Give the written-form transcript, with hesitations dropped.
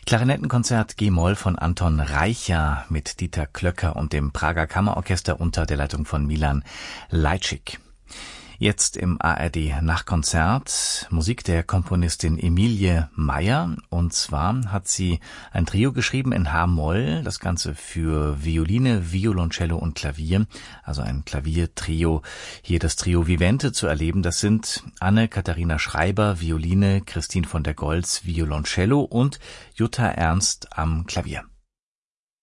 Klarinettenkonzert G-Moll von Anton Reicha mit Dieter Klöcker und dem Prager Kammerorchester unter der Leitung von Milan Lajcik. Jetzt im ARD Nachkonzert Musik der Komponistin Emilie Meyer. Und zwar hat sie ein Trio geschrieben in H-Moll, das Ganze für Violine, Violoncello und Klavier, also ein Klaviertrio. Hier das Trio Vivente zu erleben, das sind Anne-Katharina Schreiber, Violine, Christine von der Goltz, Violoncello und Jutta Ernst am Klavier.